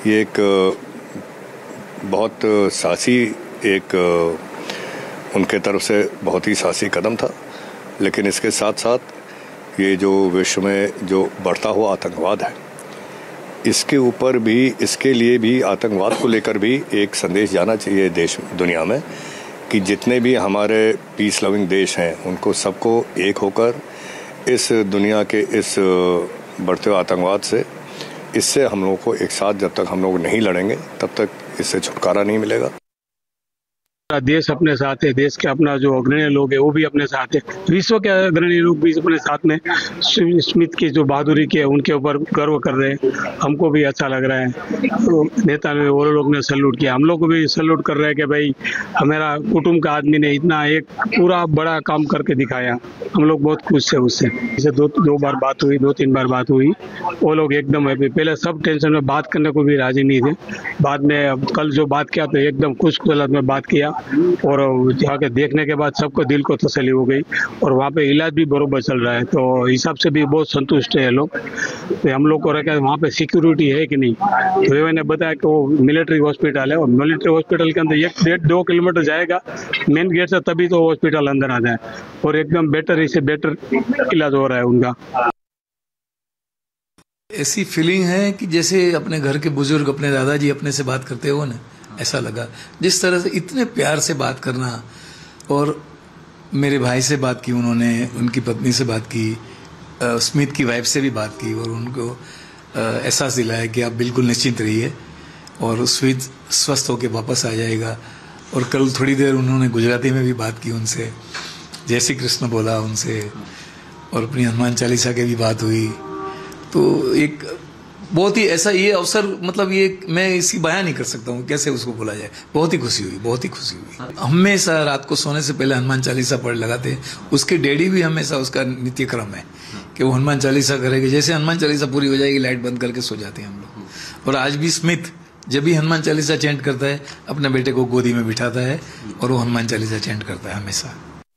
ये एक बहुत साहसी उनके तरफ से बहुत ही साहसी कदम था, लेकिन इसके साथ साथ ये जो विश्व में जो बढ़ता हुआ आतंकवाद है, इसके ऊपर भी, इसके लिए भी, आतंकवाद को लेकर भी एक संदेश जाना चाहिए दुनिया में कि जितने भी हमारे पीस लविंग देश हैं उनको सबको एक होकर इस दुनिया के इस बढ़ते हुए आतंकवाद से, इससे हम लोगों को एक साथ जब तक हम लोग नहीं लड़ेंगे तब तक इससे छुटकारा नहीं मिलेगा। देश अपने साथ है, देश के अपना जो अग्रणी लोग है वो भी अपने साथ है, विश्व के अग्रणी लोग भी अपने साथ में स्मिथ की जो बहादुरी की है उनके ऊपर गर्व कर रहे हैं। हमको भी अच्छा लग रहा है। तो नेता ने वो लोग ने सैल्यूट किया, हम लोग को भी सैल्यूट कर रहे हैं कि भाई हमारा कुटुंब का आदमी ने इतना एक पूरा बड़ा काम करके दिखाया। हम लोग बहुत खुश है उससे। जैसे दो बार बात हुई, 2-3 बार बात हुई, वो लोग एकदम हैप्पी। पहले सब टेंशन में बात करने को भी राजी नहीं थे, बाद में कल जो बात किया तो एकदम खुश हालत में बात किया और जाके देखने के बाद सबको दिल को तसल्ली हो गई और वहाँ पे इलाज भी बरोबर चल रहा है। तो हिसाब से भी बहुत संतुष्ट है लोग। तो हम लोग को रखा है वहाँ पे सिक्योरिटी है कि नहीं, तो मैंने बताया कि वो मिलिट्री हॉस्पिटल है और मिलिट्री हॉस्पिटल के अंदर 1-2 किलोमीटर जाएगा मेन गेट से, तभी तो हॉस्पिटल अंदर आ जाए और एकदम बेटर से बेटर इलाज हो रहा है उनका। ऐसी फीलिंग है कि जैसे अपने घर के बुजुर्ग, अपने दादाजी अपने से बात करते हो ना, ऐसा लगा। जिस तरह से इतने प्यार से बात करना, और मेरे भाई से बात की उन्होंने, उनकी पत्नी से बात की, स्मिथ की वाइफ से भी बात की और उनको एहसास दिलाया कि आप बिल्कुल निश्चिंत रहिए और स्मिथ स्वस्थ होकर वापस आ जाएगा। और कल थोड़ी देर उन्होंने गुजराती में भी बात की उनसे, जय श्री कृष्ण बोला उनसे और अपनी हनुमान चालीसा की भी बात हुई। तो एक बहुत ही ऐसा ये अवसर, मतलब ये मैं इसकी बयान नहीं कर सकता हूँ कैसे उसको बोला जाए। बहुत ही खुशी हुई, बहुत ही खुशी हुई। हमेशा रात को सोने से पहले हनुमान चालीसा पढ़ लगाते हैं। उसके डैडी भी हमेशा, उसका नित्य क्रम है कि वो हनुमान चालीसा करेंगे। जैसे हनुमान चालीसा पूरी हो जाएगी लाइट बंद करके सो जाते हैं हम लोग। और आज भी स्मिथ जब भी हनुमान चालीसा चैंट करता है अपने बेटे को गोदी में बिठाता है और वो हनुमान चालीसा चैंट करता है हमेशा।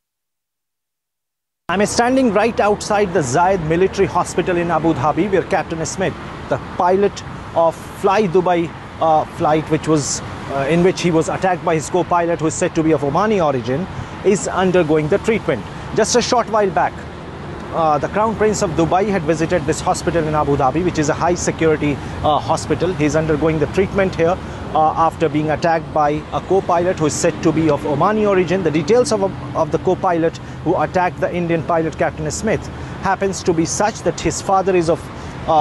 I'm standing right outside the Zayed Military Hospital in Abu Dhabi, where Captain Smith, the pilot of Fly Dubai flight, in which he was attacked by his co-pilot, who is said to be of Omani origin, is undergoing the treatment. Just a short while back, the Crown Prince of Dubai had visited this hospital in Abu Dhabi, which is a high security hospital. He is undergoing the treatment here after being attacked by a co-pilot who is said to be of Omani origin. The details of the co-pilot who attacked the Indian pilot Captain Smith happens to be such that his father is of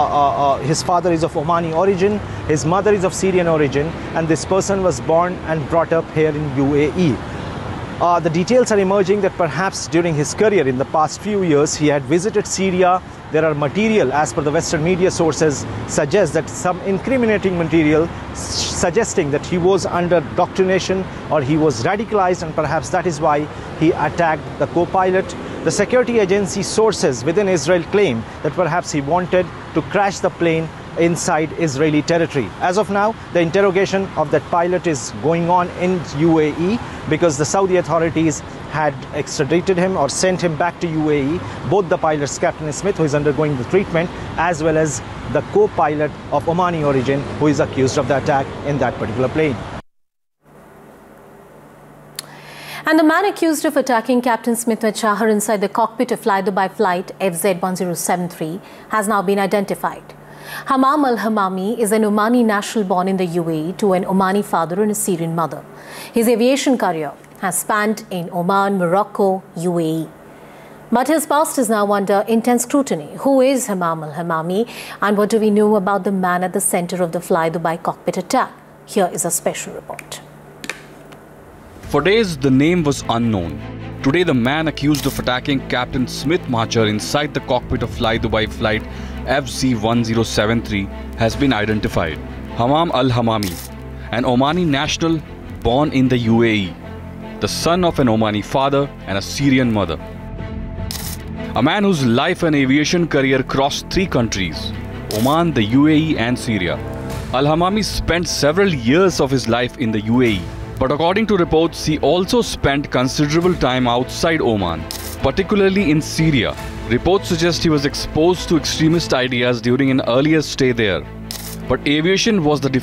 Omani origin, his mother is of Syrian origin, and this person was born and brought up here in UAE. The details are emerging that perhaps during his career in the past few years he had visited Syria. There are material, as per the Western media sources, suggests that some incriminating material suggesting that he was under doctrination or he was radicalized, and perhaps that is why he attacked the co-pilot. The security agency sources within Israel claim that perhaps he wanted to crash the plane inside Israeli territory. As of now, the interrogation of that pilot is going on in UAE because the Saudi authorities had extradited him or sent him back to UAE. Both the pilots, Captain Smith, who is undergoing the treatment, as well as the co-pilot of Omani origin, who is accused of the attack in that particular plane. And the man accused of attacking Captain Smith with Chahar inside the cockpit of Fly Dubai flight FZ1073 has now been identified. Hamam al-Hamami is an Omani national born in the UAE to an Omani father and a Syrian mother. His aviation career has spanned in Oman, Morocco, UAE. But his past is now under intense scrutiny. Who is Hamam al-Hamami and what do we know about the man at the center of the Fly Dubai cockpit attack? Here is a special report. For days, the name was unknown. Today, the man accused of attacking Captain Smith Machar inside the cockpit of Fly Dubai flight FZ1073 has been identified. Hamam al-Hamami, an Omani national born in the UAE, the son of an Omani father and a Syrian mother. A man whose life and aviation career crossed 3 countries, Oman, the UAE and Syria. Al-Hamami spent several years of his life in the UAE, but according to reports, he also spent considerable time outside Oman, particularly in Syria. Reports suggest he was exposed to extremist ideas during an earlier stay there. But aviation was the